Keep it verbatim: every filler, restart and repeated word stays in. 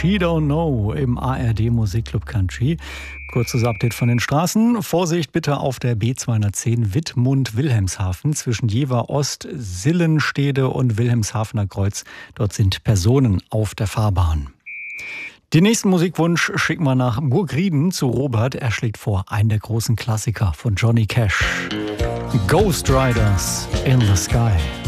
She Don't Know im A R D Musikclub Country. Kurzes Update von den Straßen. Vorsicht bitte auf der B zweihundertzehn Wittmund-Wilhelmshaven zwischen Jever Ost, Sillenstede und Wilhelmshavener Kreuz. Dort sind Personen auf der Fahrbahn. Den nächsten Musikwunsch schicken wir nach Burgrieden zu Robert. Er schlägt vor, einen der großen Klassiker von Johnny Cash. Ghost Riders in the Sky.